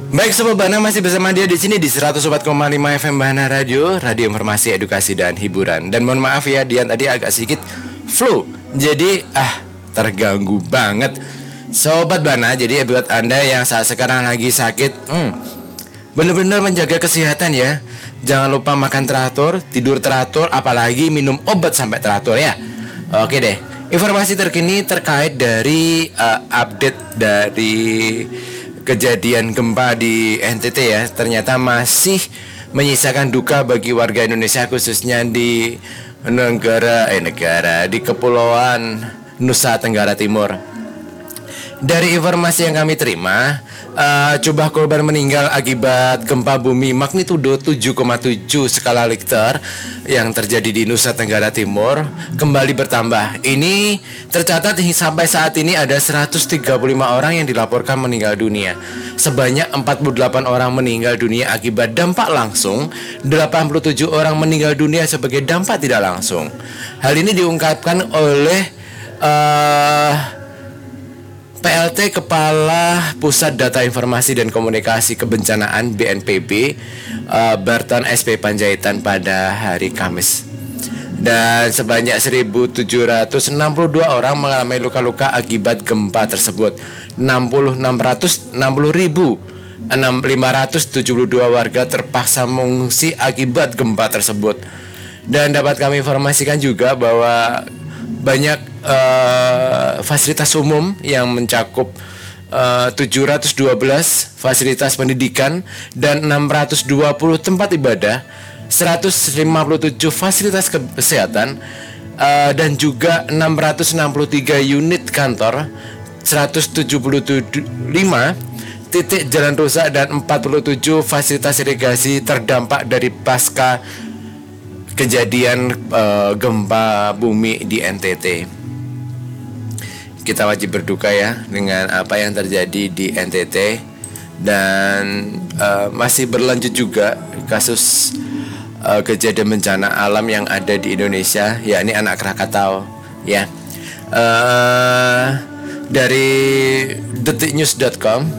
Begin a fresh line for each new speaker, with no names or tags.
Baik Sobat Bana, masih bersama dia di sini di 104,5 FM Bana Radio, radio informasi, edukasi dan hiburan. Dan mohon maaf ya, Dian tadi agak sedikit flu. Jadi terganggu banget Sobat Bana. Jadi buat Anda yang saat sekarang lagi sakit, benar-benar menjaga kesehatan ya. Jangan lupa makan teratur, tidur teratur, apalagi minum obat sampai teratur ya. Oke deh. Informasi terkini terkait dari update dari kejadian gempa di NTT ya, ternyata masih menyisakan duka bagi warga Indonesia, khususnya di negara di Kepulauan Nusa Tenggara Timur. Dari informasi yang kami terima, jumlah korban meninggal akibat gempa bumi magnitudo 7,7 skala Richter yang terjadi di Nusa Tenggara Timur kembali bertambah. Ini tercatat sampai saat ini ada 135 orang yang dilaporkan meninggal dunia. Sebanyak 48 orang meninggal dunia akibat dampak langsung, 87 orang meninggal dunia sebagai dampak tidak langsung. Hal ini diungkapkan oleh PLT Kepala Pusat Data Informasi dan Komunikasi Kebencanaan BNPB, Barton SP Panjaitan pada hari Kamis. Dan sebanyak 1.762 orang mengalami luka-luka akibat gempa tersebut. 572 warga terpaksa mengungsi akibat gempa tersebut. Dan dapat kami informasikan juga bahwa banyak fasilitas umum yang mencakup 712 fasilitas pendidikan dan 620 tempat ibadah, 157 fasilitas kesehatan, dan juga 663 unit kantor, 175 titik jalan rusak dan 47 fasilitas irigasi terdampak dari pasca kejadian gempa bumi di NTT. Kita wajib berduka ya dengan apa yang terjadi di NTT. Dan masih berlanjut juga kasus kejadian bencana alam yang ada di Indonesia, yakni anak Krakatau ya. Dari detiknews.com